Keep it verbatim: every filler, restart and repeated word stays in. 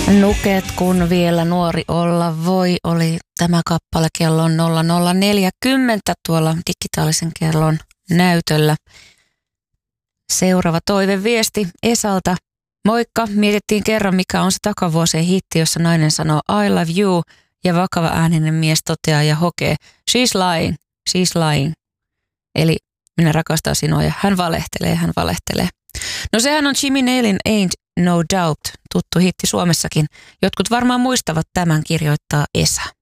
Nuket, kun vielä nuori olla voi, oli tämä kappale kellon nolla nolla neljäkymmentä tuolla digitaalisen kellon näytöllä. Seuraava toiveviesti Esalta. Moikka, mietittiin kerran mikä on se takavuosien hitti, jossa nainen sanoo I love you ja vakava ääninen mies toteaa ja hokee she's lying, she's lying. Eli minä rakastan sinua ja hän valehtelee, hän valehtelee. No sehän on Jimmy Nailin Ain't No Doubt, tuttu hitti Suomessakin. Jotkut varmaan muistavat tämän, kirjoittaa Esa.